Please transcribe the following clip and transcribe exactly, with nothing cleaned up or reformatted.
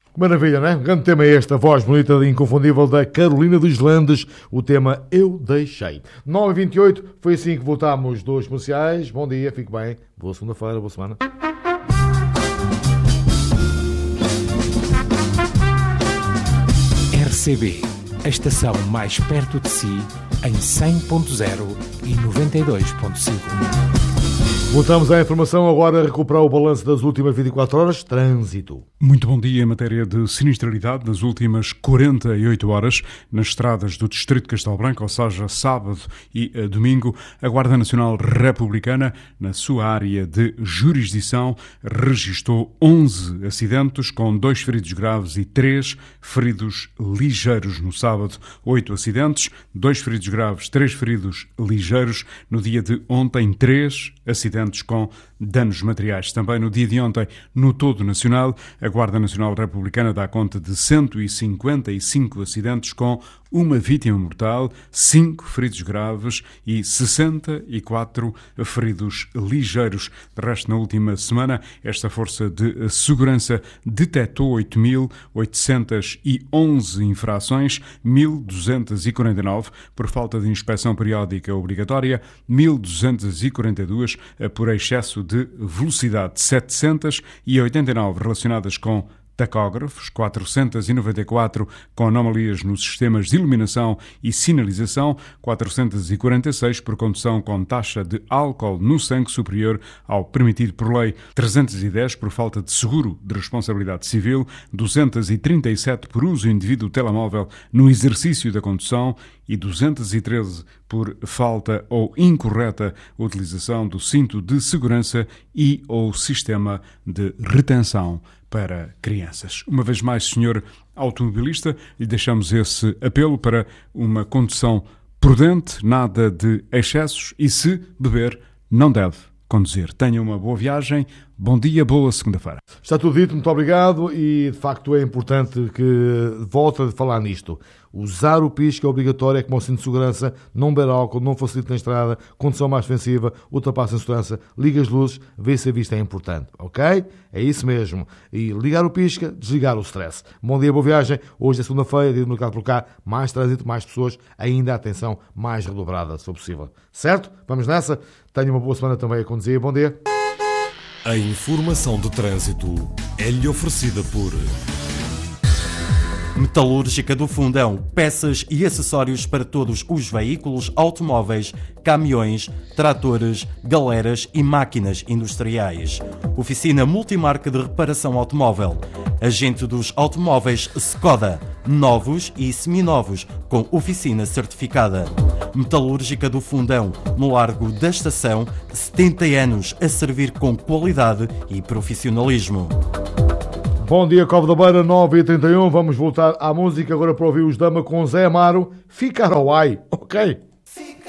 Maravilha, não é? Um grande tema é este, a voz bonita e inconfundível da Carolina dos Landes, o tema Eu Deixei. nove e vinte e oito, foi assim que voltámos dos comerciais. Bom dia, fique bem. Boa segunda-feira, boa semana. R C B, a estação mais perto de si, em cem ponto zero e noventa e dois ponto cinco. Voltamos à informação, agora a recuperar o balanço das últimas vinte e quatro horas. Trânsito. Muito bom dia. Em matéria de sinistralidade, nas últimas quarenta e oito horas, nas estradas do Distrito de Castelo Branco, ou seja, sábado e uh, domingo, a Guarda Nacional Republicana, na sua área de jurisdição, registrou onze acidentes, com dois feridos graves e três feridos ligeiros no sábado. Oito acidentes, dois feridos graves, três feridos ligeiros. No dia de ontem, três acidentes com danos materiais. Também no dia de ontem, no todo nacional, a Guarda Nacional Republicana dá conta de cento e cinquenta e cinco acidentes com uma vítima mortal, cinco feridos graves e sessenta e quatro feridos ligeiros. De resto, na última semana, esta Força de Segurança detectou oito mil oitocentas e onze infrações, mil duzentas e quarenta e nove por falta de inspeção periódica obrigatória, mil duzentas e quarenta e duas por excesso de velocidade, setecentas e oitenta e nove relacionadas com tacógrafos, quatrocentas e noventa e quatro com anomalias nos sistemas de iluminação e sinalização, quatrocentas e quarenta e seis por condução com taxa de álcool no sangue superior ao permitido por lei, trezentas e dez por falta de seguro de responsabilidade civil, duzentas e trinta e sete por uso indevido do telemóvel no exercício da condução e duzentas e treze por falta ou incorreta utilização do cinto de segurança e ou sistema de retenção para crianças. Uma vez mais, senhor automobilista, lhe deixamos esse apelo para uma condução prudente, nada de excessos e, se beber, não deve conduzir. Tenha uma boa viagem, bom dia, boa segunda-feira. Está tudo dito, muito obrigado, e de facto é importante que volte a falar nisto. Usar o pisca é obrigatório, é como o cinto de segurança, não beber álcool, não facilite na estrada, condução mais defensiva, ultrapassa em segurança, liga as luzes, vê se a vista é importante, ok? É isso mesmo. E ligar o pisca, desligar o stress. Bom dia, boa viagem. Hoje é segunda-feira, dia de mercado por cá, mais trânsito, mais pessoas, ainda a atenção mais redobrada, se for possível. Certo? Vamos nessa. Tenha uma boa semana também a conduzir. Bom dia. A informação de trânsito é-lhe oferecida por Metalúrgica do Fundão, peças e acessórios para todos os veículos, automóveis, caminhões, tratores, galeras e máquinas industriais. Oficina multimarca de reparação automóvel. Agente dos automóveis Skoda, novos e seminovos, com oficina certificada. Metalúrgica do Fundão, no Largo da Estação, setenta anos a servir com qualidade e profissionalismo. Bom dia, Cove da Beira, nove e trinta e um. Vamos voltar à música agora para ouvir os Dama com Zé Amaro. Ficar ao ai, ok?